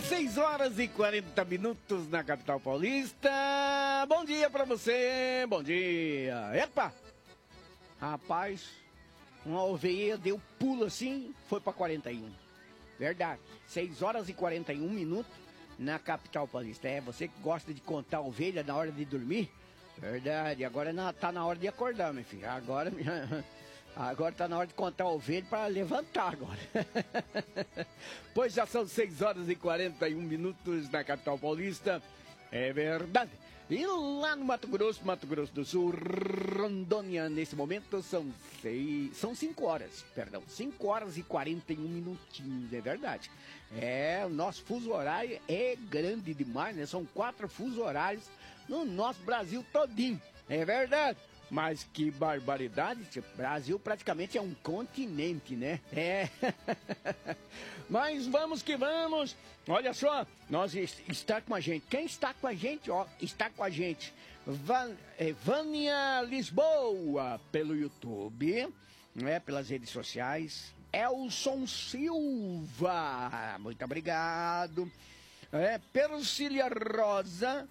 6 horas e 40 minutos na capital paulista. Bom dia pra você, bom dia. Epa! Rapaz, uma ovelha deu pulo assim, foi pra 41. Verdade, 6 horas e 41 minutos na capital paulista. É, você que gosta de contar ovelha na hora de dormir? Verdade, agora tá na hora de acordar, meu filho. Agora tá na hora de contar ovelha para levantar agora. Pois já são 6 horas e 41 minutos na capital paulista. É verdade. E lá no Mato Grosso do Sul, Rondônia, nesse momento são 5 horas, perdão, 5 horas e 41 minutinhos, é verdade. É, o nosso fuso horário é grande demais, né? São 4 fusos horários no nosso Brasil todinho, é verdade. Mas que barbaridade, o Brasil praticamente é um continente, né? É. Mas vamos que vamos. Olha só, nós está com a gente. Quem está com a gente, ó, está com a gente. Vânia Lisboa, pelo YouTube, né, pelas redes sociais. Elson Silva, muito obrigado. Persília Rosa,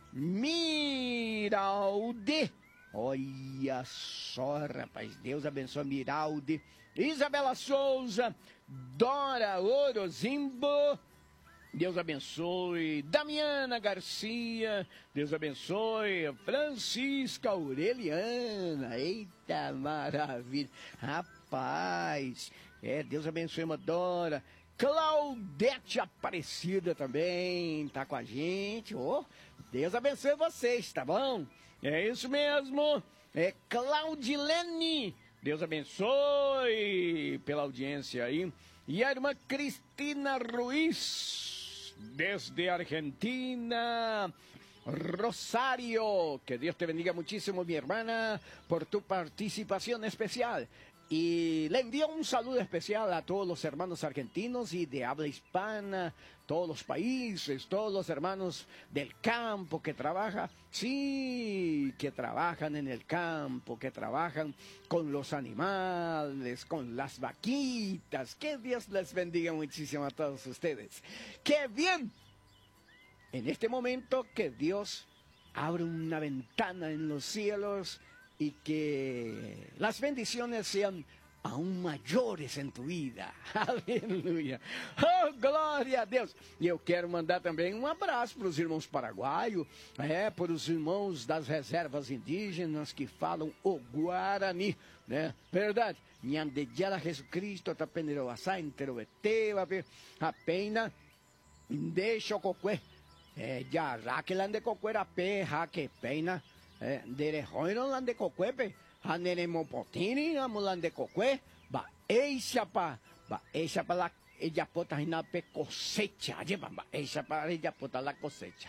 Miralde. Olha só, rapaz, Deus abençoe Miralde, Isabela Souza, Dora Orozimbo, Deus abençoe Damiana Garcia, Deus abençoe Francisca Aureliana, eita maravilha, rapaz, Deus abençoe uma Dora, Claudete Aparecida também, tá com a gente, Deus abençoe vocês, tá bom? É isso mesmo, Claudilene, Deus abençoe pela audiência aí. E a irmã Cristina Ruiz, desde Argentina, Rosario, que Dios te bendiga muchísimo, mi hermana, por tu participación especial. Y le envío un saludo especial a todos los hermanos argentinos y de habla hispana, todos los países, todos los hermanos del campo que trabajan, sí, que trabajan en el campo, que trabajan con los animales, con las vaquitas. Que Dios les bendiga muchísimo a todos ustedes. ¡Qué bien! En este momento que Dios abre una ventana en los cielos y que las bendiciones sean aún mayores em tua vida. Aleluia. Oh, glória a Deus. E eu quero mandar também um abraço para os irmãos paraguaios, para os irmãos das reservas indígenas que falam o Guarani, né? Verdade. Nhandejara Jesus Cristo, tapeneroaçá, interoeteva, a pena, deixa o cocué. Já que lá de cocuera pé, que pena. Derejoino lan de cocuepe, haneremopotini, amulan de cocue, eixa pa la ella pota na pe cosecha, eixa pa ella pota la cosecha.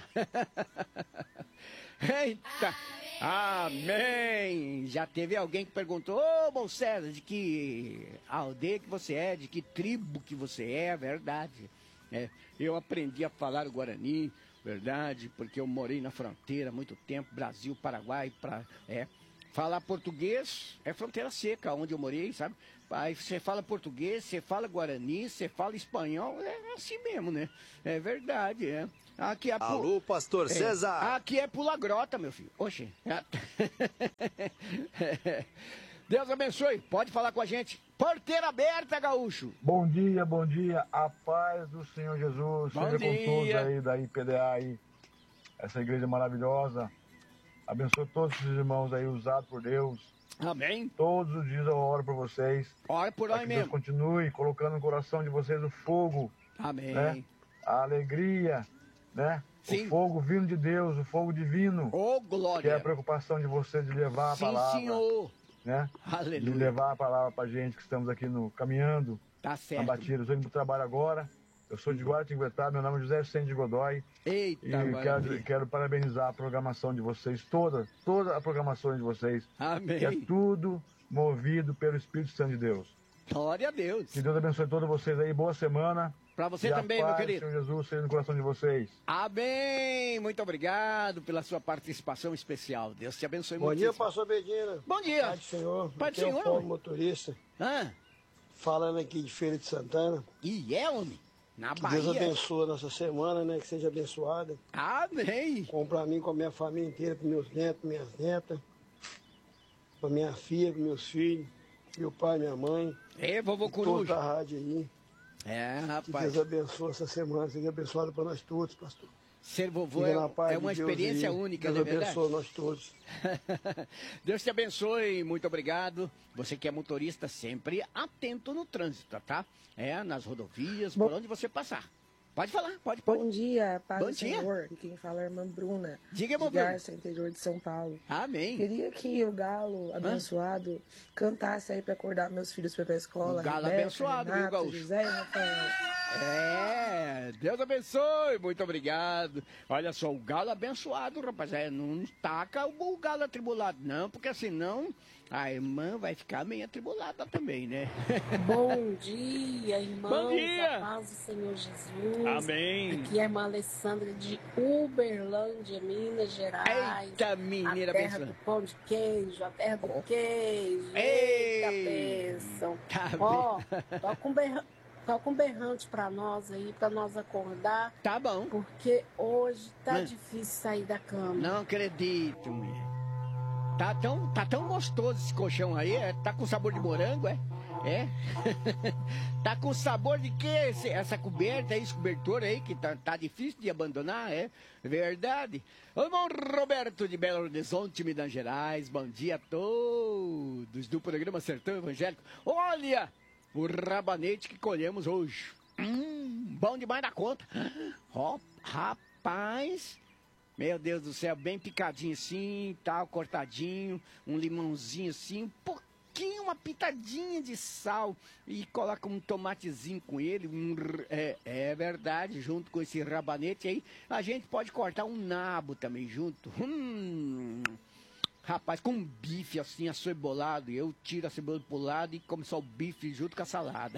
Eita, amém! Já teve alguém que perguntou, Moisés, de que aldeia que você é, de que tribo que você é verdade. Eu aprendi a falar o Guarani, verdade, porque eu morei na fronteira há muito tempo, Brasil, Paraguai, falar português é fronteira seca, onde eu morei, sabe? Aí você fala português, você fala Guarani, você fala espanhol, é assim mesmo, né? É verdade, Aqui é Alô, pastor César! Aqui é Pula Grota, meu filho. Oxe. Deus abençoe, pode falar com a gente. Porteira aberta, gaúcho. Bom dia, a paz do Senhor Jesus. Bom seja dia. com todos aí da IPDA aí, essa igreja maravilhosa. Abençoe todos os irmãos aí usados por Deus. Amém. Todos os dias eu oro por vocês. Ora por nós mesmo. Deus continue colocando no coração de vocês o fogo. Amém. Né? A alegria, né? Sim. O fogo vindo de Deus, o fogo divino. Oh, glória. Que é a preocupação de vocês de levar a palavra. Sim, Senhor. Né? Aleluia. De levar a palavra pra gente que estamos aqui caminhando. Tá certo. Na batida. Eu estou indo pro trabalho agora. Eu sou de Guaratinguetá, meu nome é José Vicente de Godoy. Eita, e quero parabenizar a programação de vocês, toda a programação de vocês. Amém. Que é tudo movido pelo Espírito Santo de Deus. Glória a Deus. Que Deus abençoe todos vocês aí, boa semana. Para você também, meu querido. Senhor Jesus, seja no coração de vocês. Amém. Muito obrigado pela sua participação especial. Deus te abençoe muito. Bom dia, pastor Bedina. Bom dia. Pai do Senhor. Pai do Aqui é Senhor. o Paulo, motorista. Falando aqui de Feira de Santana. E é, homem? Na Que Deus Bahia. abençoe a nossa semana, né? Que seja abençoada. Amém. Com pra mim, com a minha família inteira, para meus netos, minhas netas, para minha filha, para meus filhos, meu pai, minha mãe, É, vovô toda Coruja. a rádio aí. É, Que rapaz. Deus abençoe essa semana, seja abençoado para nós todos, pastor. Ser vovô Fica na paz é uma de Deus experiência aí. única, Deus não é verdade? abençoe nós todos. Deus te abençoe, muito obrigado. Você que é motorista, sempre atento no trânsito, tá? É, nas rodovias, por onde você passar. Pode falar, pode. Bom dia, paz Bom do dia. Senhor. E quem fala é a irmã Bruna, Diga, de irmã Bruna. Garça, interior de São Paulo. Amém. Queria que o galo abençoado cantasse aí para acordar meus filhos para ir pra escola. O galo Rebeca, abençoado, viu, Renato, Gaúcho? José e Rafael. É, Deus abençoe, muito obrigado. Olha só, o galo abençoado, rapaz. É, não taca o galo atribulado, não, porque senão a irmã vai ficar meio atribulada também, né? Bom dia, irmãos. Bom dia. A paz do Senhor Jesus. Amém. Aqui é a irmã Alessandra de Uberlândia, Minas Gerais. Eita, menina a terra abençoada. do pão de queijo, a terra do queijo. Ei. Eita, bênção. Tá Ó, toca um berrante pra nós aí, pra nós acordar. Tá bom. Porque hoje tá Mas- difícil sair da cama. Não acredito, mulher. Tá tão gostoso esse colchão aí, tá com sabor de morango, é? É? Tá com sabor de quê? Essa coberta aí, esse cobertor aí, que tá difícil de abandonar, é? Verdade. Ô, irmão Roberto de Belo Horizonte, Minas Gerais, bom dia a todos do programa Sertão Evangélico. Olha, o rabanete que colhemos hoje. Bom demais da conta. Ó, rapaz... Meu Deus do céu, bem picadinho assim, tal, cortadinho, um limãozinho assim, um pouquinho, uma pitadinha de sal e coloca um tomatezinho com ele, é verdade, junto com esse rabanete aí, a gente pode cortar um nabo também junto. Rapaz, com um bife assim, acebolado, eu tiro a cebola pro lado e como só o bife junto com a salada.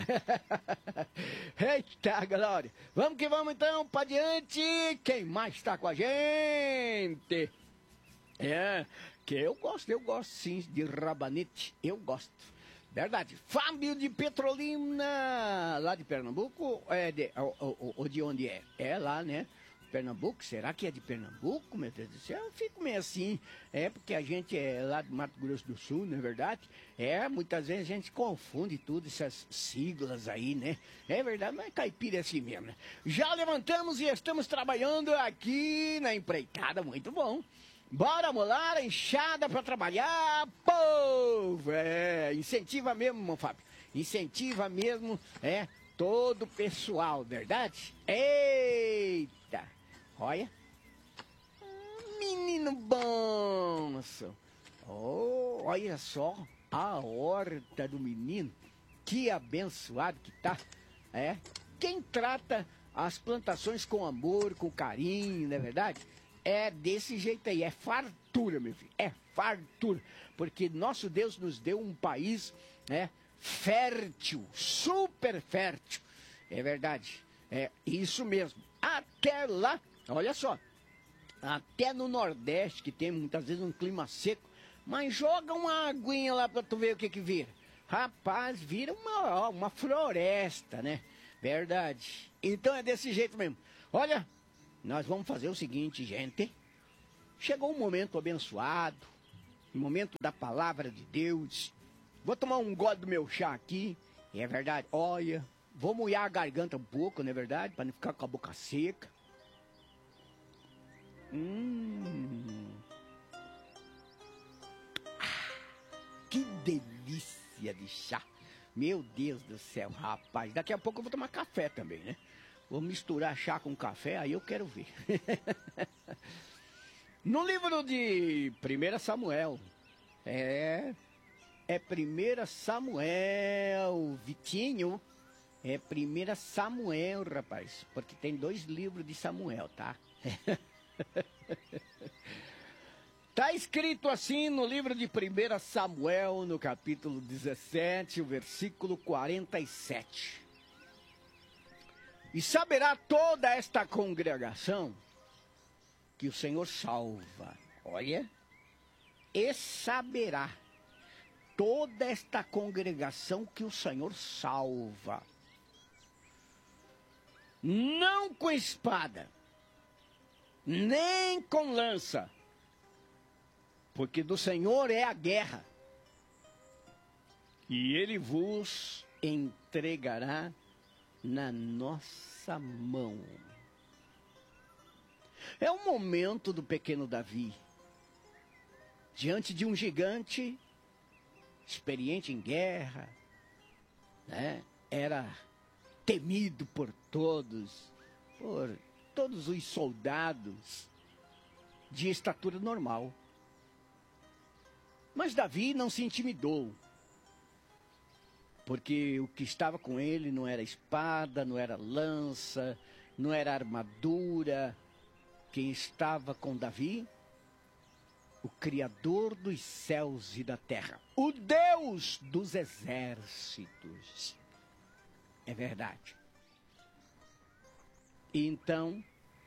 Eita, glória! Vamos que vamos então, para diante! Quem mais está com a gente? É, que eu gosto sim de rabanete, eu gosto. Verdade. Fábio de Petrolina, lá de Pernambuco, ou de onde é? É lá, né? Pernambuco, será que é de Pernambuco, meu Deus do céu? Eu fico meio assim, porque a gente é lá do Mato Grosso do Sul, não é verdade? Muitas vezes a gente confunde tudo, essas siglas aí, né? É verdade, mas caipira é assim mesmo, né? Já levantamos e estamos trabalhando aqui na empreitada, muito bom. Bora molar a enxada para trabalhar, povo! Incentiva mesmo, irmão Fábio, incentiva mesmo, todo o pessoal, verdade? Eita! Olha. Menino bom. Oh, olha só a horta do menino. Que abençoado que tá. Quem trata as plantações com amor, com carinho, não é verdade? É desse jeito aí. É fartura, meu filho. É fartura. Porque nosso Deus nos deu um país, fértil, super fértil. É verdade. É isso mesmo. Até lá, olha só, até no Nordeste, que tem muitas vezes um clima seco, mas joga uma aguinha lá pra tu ver o que que vira. Rapaz, vira uma floresta, né? Verdade. Então é desse jeito mesmo. Olha, nós vamos fazer o seguinte, gente. Chegou um momento abençoado, o momento da palavra de Deus. Vou tomar um gole do meu chá aqui. É verdade, olha... Vou molhar a garganta um pouco, não é verdade? Para não ficar com a boca seca. Que delícia de chá. Meu Deus do céu, rapaz. Daqui a pouco eu vou tomar café também, né? Vou misturar chá com café, aí eu quero ver. No livro de 1 Samuel. É 1 Samuel, Vitinho. É 1 Samuel, rapaz, porque tem 2 livros de Samuel, tá? Tá escrito assim no livro de 1 Samuel, no capítulo 17, o versículo 47. E saberá toda esta congregação que o Senhor salva. Olha, e saberá toda esta congregação que o Senhor salva. não com espada, nem com lança, porque do Senhor é a guerra, e Ele vos entregará na nossa mão. É o momento do pequeno Davi, diante de um gigante, experiente em guerra, né? Era temido por todos os soldados de estatura normal. Mas Davi não se intimidou, porque o que estava com ele não era espada, não era lança, não era armadura. Quem estava com Davi? O Criador dos céus e da terra, o Deus dos exércitos. É verdade. Então,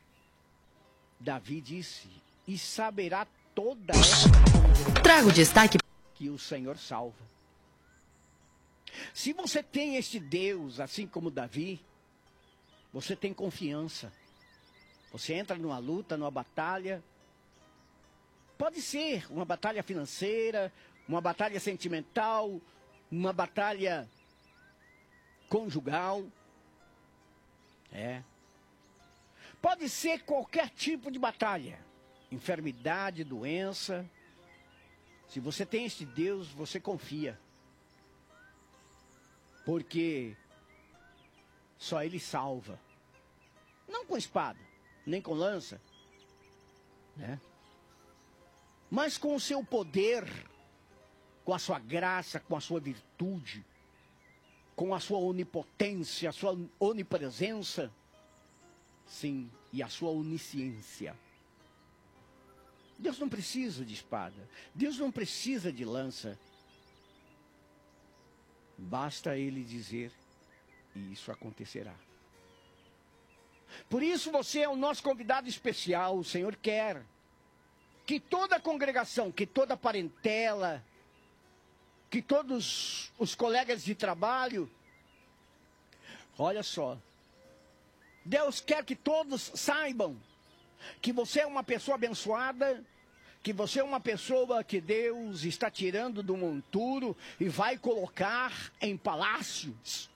Davi disse, e saberá toda essa Trago o destaque que o Senhor salva. Se você tem este Deus, assim como Davi, você tem confiança. Você entra numa luta, numa batalha. Pode ser uma batalha financeira, uma batalha sentimental, uma batalha conjugal. Pode ser qualquer tipo de batalha. Enfermidade, doença. Se você tem este Deus, você confia. Porque só Ele salva. Não com espada, nem com lança, né? Mas com o seu poder, com a sua graça, com a sua virtude, com a sua onipotência, a sua onipresença, sim, e a sua onisciência. Deus não precisa de espada, Deus não precisa de lança. Basta Ele dizer, e isso acontecerá. Por isso você é o nosso convidado especial. O Senhor quer que toda a congregação, que toda a parentela, que todos os colegas de trabalho, olha só, Deus quer que todos saibam que você é uma pessoa abençoada, que você é uma pessoa que Deus está tirando do monturo e vai colocar em palácios.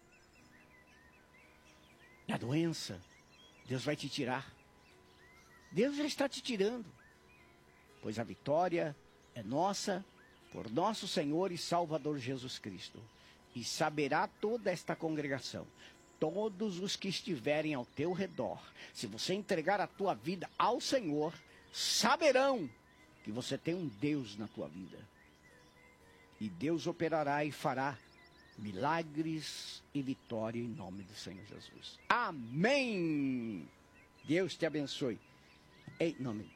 A doença, Deus vai te tirar. Deus já está te tirando. Pois a vitória é nossa, por nosso Senhor e Salvador Jesus Cristo. E saberá toda esta congregação, todos os que estiverem ao teu redor, se você entregar a tua vida ao Senhor, saberão que você tem um Deus na tua vida. E Deus operará e fará milagres e vitória em nome do Senhor Jesus. Amém! Deus te abençoe. Em nome.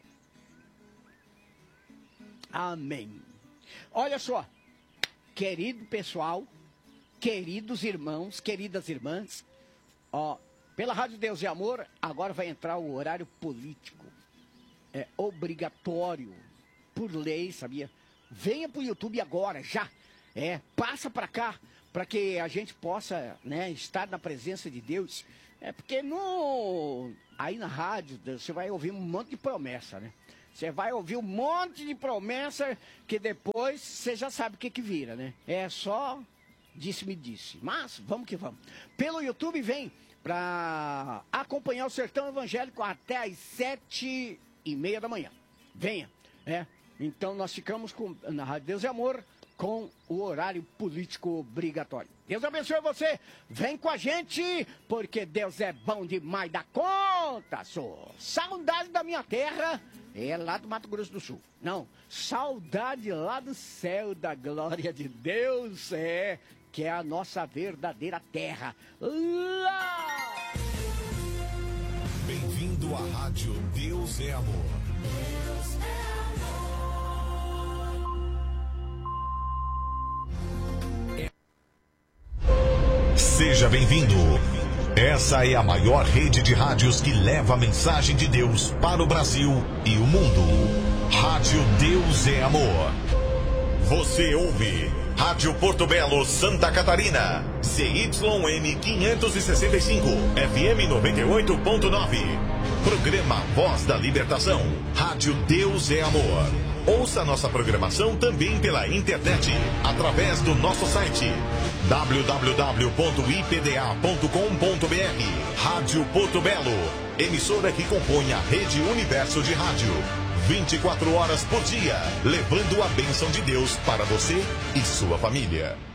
Amém. Olha só, querido pessoal, queridos irmãos, queridas irmãs, ó, pela Rádio Deus e Amor, agora vai entrar o horário político. É obrigatório, por lei, sabia? Venha para o YouTube agora, já. Passa para cá, para que a gente possa, né, estar na presença de Deus. Porque aí na rádio você vai ouvir um monte de promessa, né? Você vai ouvir um monte de promessa que depois você já sabe o que vira, né? É só disse-me disse. Mas vamos que vamos. Pelo YouTube vem para acompanhar o Sertão Evangélico até às 7h30 da manhã. Venha, né? Então nós ficamos na Rádio Deus e Amor com o horário político obrigatório. Deus abençoe você. Vem com a gente, porque Deus é bom demais da conta. Saudade da minha terra é lá do Mato Grosso do Sul. Não, saudade lá do céu da glória de Deus, que é a nossa verdadeira terra. Lá! Bem-vindo à Rádio Deus é Amor. Deus é amor. Seja bem-vindo. Essa é a maior rede de rádios que leva a mensagem de Deus para o Brasil e o mundo. Rádio Deus é Amor. Você ouve Rádio Porto Belo, Santa Catarina, ZYM 565, FM 98.9. Programa Voz da Libertação, Rádio Deus é Amor. Ouça nossa programação também pela internet, através do nosso site www.ipda.com.br. Rádio Porto Belo, emissora que compõe a Rede Universo de Rádio. 24 horas por dia, levando a bênção de Deus para você e sua família.